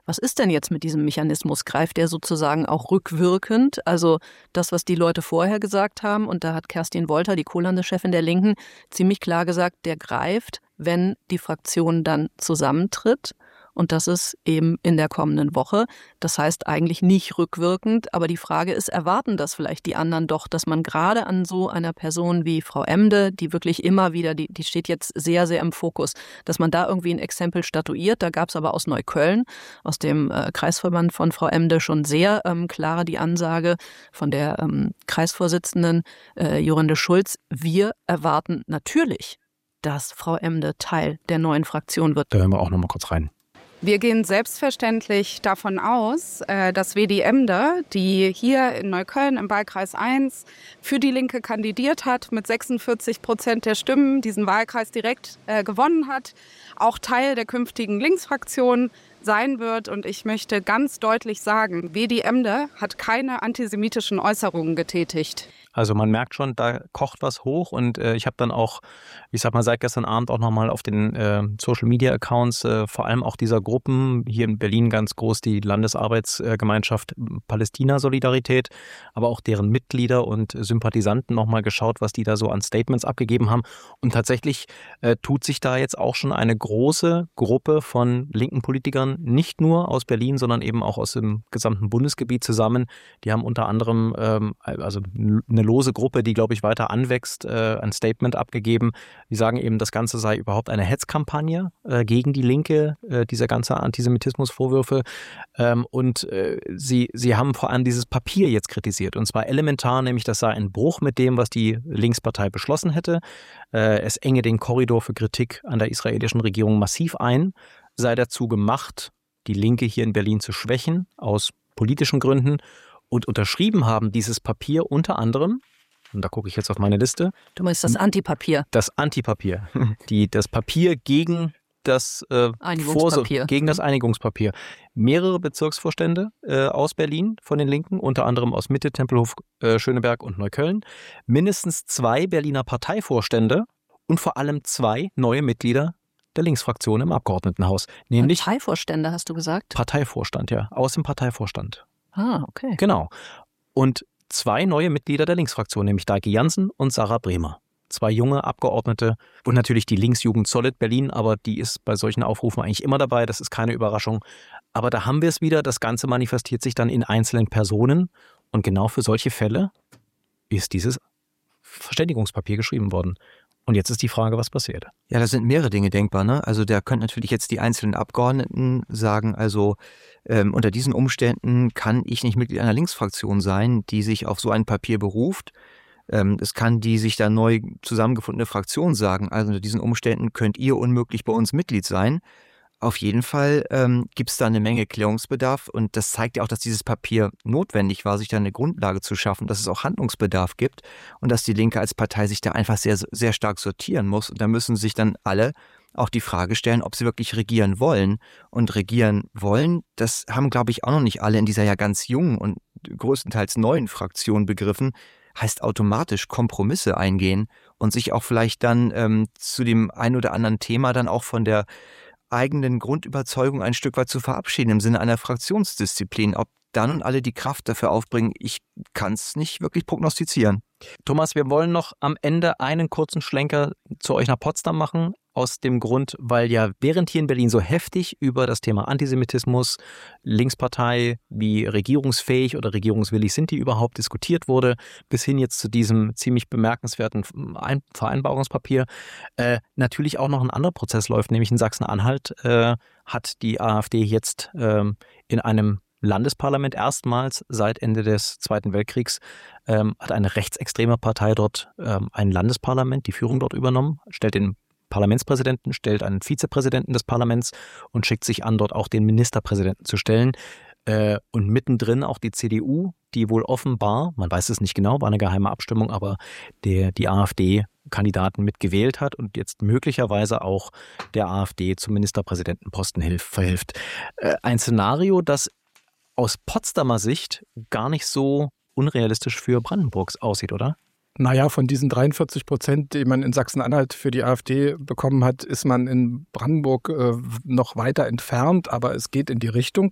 was ist denn jetzt mit diesem Mechanismus? Greift der sozusagen auch rückwirkend? Also das, was die Leute vorher gesagt haben, und da hat Kerstin Wolter, die Co-Landeschefin der Linken, ziemlich klar gesagt, der greift, wenn die Fraktion dann zusammentritt. Und das ist eben in der kommenden Woche. Das heißt eigentlich nicht rückwirkend. Aber die Frage ist, erwarten das vielleicht die anderen doch, dass man gerade an so einer Person wie Frau Emde, die wirklich immer wieder, die steht jetzt sehr, sehr im Fokus, dass man da irgendwie ein Exempel statuiert. Da gab es aber aus Neukölln, aus dem Kreisverband von Frau Emde, schon sehr klar die Ansage von der Kreisvorsitzenden Jorinde Schulz. Wir erwarten natürlich, dass Frau Emde Teil der neuen Fraktion wird. Da hören wir auch noch mal kurz rein. Wir gehen selbstverständlich davon aus, dass Wedi Emde, die hier in Neukölln im Wahlkreis 1 für die Linke kandidiert hat, mit 46% der Stimmen diesen Wahlkreis direkt gewonnen hat, auch Teil der künftigen Linksfraktion sein wird. Und ich möchte ganz deutlich sagen, Wedi Emde hat keine antisemitischen Äußerungen getätigt. Also man merkt schon, da kocht was hoch und ich habe dann auch, ich sag mal, seit gestern Abend auch nochmal auf den Social-Media-Accounts vor allem auch dieser Gruppen, hier in Berlin ganz groß die Landesarbeitsgemeinschaft Palästina-Solidarität, aber auch deren Mitglieder und Sympathisanten nochmal geschaut, was die da so an Statements abgegeben haben. Und tatsächlich tut sich da jetzt auch schon eine große Gruppe von linken Politikern, nicht nur aus Berlin, sondern eben auch aus dem gesamten Bundesgebiet zusammen. Die haben unter anderem also eine lose Gruppe, die, glaube ich, weiter anwächst, ein Statement abgegeben. Die sagen eben, das Ganze sei überhaupt eine Hetzkampagne gegen die Linke, dieser ganze Antisemitismusvorwürfe. Und sie haben vor allem dieses Papier jetzt kritisiert. Und zwar elementar, nämlich das sei ein Bruch mit dem, was die Linkspartei beschlossen hätte. Es enge den Korridor für Kritik an der israelischen Regierung massiv ein, sei dazu gemacht, die Linke hier in Berlin zu schwächen, aus politischen Gründen. Und unterschrieben haben dieses Papier unter anderem, und da gucke ich jetzt auf meine Liste. Du meinst das Antipapier? Das Antipapier. Das Papier gegen das Einigungspapier. Gegen das Einigungspapier. Mehrere Bezirksvorstände aus Berlin von den Linken, unter anderem aus Mitte, Tempelhof, Schöneberg und Neukölln. Mindestens 2 Berliner Parteivorstände und vor allem 2 neue Mitglieder der Linksfraktion im Abgeordnetenhaus. Nämlich Parteivorstände, hast du gesagt? Parteivorstand, ja. Aus dem Parteivorstand. Ah, okay. Genau. Und 2 neue Mitglieder der Linksfraktion, nämlich Daike Jansen und Sarah Bremer. 2 junge Abgeordnete und natürlich die Linksjugend Solid Berlin, aber die ist bei solchen Aufrufen eigentlich immer dabei, das ist keine Überraschung. Aber da haben wir es wieder, das Ganze manifestiert sich dann in einzelnen Personen und genau für solche Fälle ist dieses Verständigungspapier geschrieben worden. Und jetzt ist die Frage, was passiert? Ja, da sind mehrere Dinge denkbar, ne? Also da können natürlich jetzt die einzelnen Abgeordneten sagen, also unter diesen Umständen kann ich nicht Mitglied einer Linksfraktion sein, die sich auf so ein Papier beruft. Es kann die sich da neu zusammengefundene Fraktion sagen, also unter diesen Umständen könnt ihr unmöglich bei uns Mitglied sein. Auf jeden Fall gibt es da eine Menge Klärungsbedarf und das zeigt ja auch, dass dieses Papier notwendig war, sich da eine Grundlage zu schaffen, dass es auch Handlungsbedarf gibt und dass die Linke als Partei sich da einfach sehr, sehr stark sortieren muss. Und da müssen sich dann alle auch die Frage stellen, ob sie wirklich regieren wollen. Und regieren wollen, das haben, glaube ich, auch noch nicht alle in dieser ja ganz jungen und größtenteils neuen Fraktion begriffen, heißt automatisch Kompromisse eingehen und sich auch vielleicht dann zu dem ein oder anderen Thema dann auch von der eigenen Grundüberzeugung ein Stück weit zu verabschieden im Sinne einer Fraktionsdisziplin. Ob da nun alle die Kraft dafür aufbringen, ich kann es nicht wirklich prognostizieren. Thomas, wir wollen noch am Ende einen kurzen Schlenker zu euch nach Potsdam machen. Aus dem Grund, weil ja während hier in Berlin so heftig über das Thema Antisemitismus, Linkspartei, wie regierungsfähig oder regierungswillig sind die überhaupt diskutiert wurde, bis hin jetzt zu diesem ziemlich bemerkenswerten Vereinbarungspapier, natürlich auch noch ein anderer Prozess läuft, nämlich in Sachsen-Anhalt hat die AfD jetzt in einem Landesparlament erstmals seit Ende des Zweiten Weltkriegs hat eine rechtsextreme Partei dort ein Landesparlament, die Führung dort übernommen, stellt den Parlamentspräsidenten, stellt einen Vizepräsidenten des Parlaments und schickt sich an, dort auch den Ministerpräsidenten zu stellen. Und mittendrin auch die CDU, die wohl offenbar, man weiß es nicht genau, war eine geheime Abstimmung, aber die AfD-Kandidaten mitgewählt hat und jetzt möglicherweise auch der AfD zum Ministerpräsidentenposten verhilft. Ein Szenario, das aus Potsdamer Sicht gar nicht so unrealistisch für Brandenburg aussieht, oder? Naja, von diesen 43%, die man in Sachsen-Anhalt für die AfD bekommen hat, ist man in Brandenburg noch weiter entfernt, aber es geht in die Richtung.